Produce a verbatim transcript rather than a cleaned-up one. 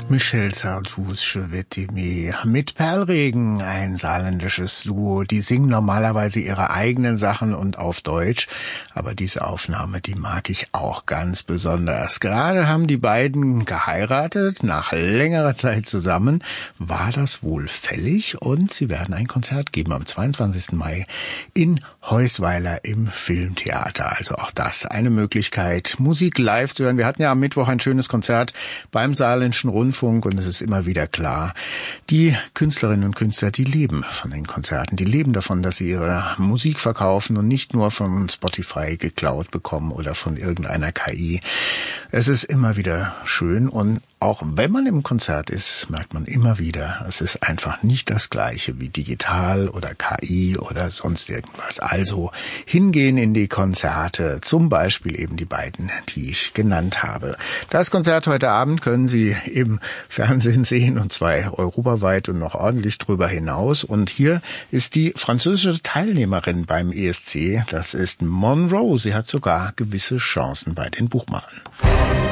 Michel Sardous, Je vais t'aimer. Mit Perlregen, ein saarländisches Duo. Die singen normalerweise ihre eigenen Sachen und auf Deutsch. Aber diese Aufnahme, die mag ich auch ganz besonders. Gerade haben die beiden geheiratet, nach längerer Zeit zusammen. War das wohl fällig? Und sie werden ein Konzert geben am zweiundzwanzigsten Mai in Heusweiler im Filmtheater. Also auch das eine Möglichkeit, Musik live zu hören. Wir hatten ja am Mittwoch ein schönes Konzert beim Saarländischen Rundfunk. Und es ist immer wieder klar, die Künstlerinnen und Künstler, die leben von den Konzerten, die leben davon, dass sie ihre Musik verkaufen und nicht nur von Spotify geklaut bekommen oder von irgendeiner K I. Es ist immer wieder schön und auch wenn man im Konzert ist, merkt man immer wieder, es ist einfach nicht das Gleiche wie digital oder K I oder sonst irgendwas. Also hingehen in die Konzerte, zum Beispiel eben die beiden, die ich genannt habe. Das Konzert heute Abend können Sie im Fernsehen sehen, und zwar europaweit und noch ordentlich drüber hinaus. Und hier ist die französische Teilnehmerin beim E S C, das ist Monroe. Sie hat sogar gewisse Chancen bei den Buchmachern.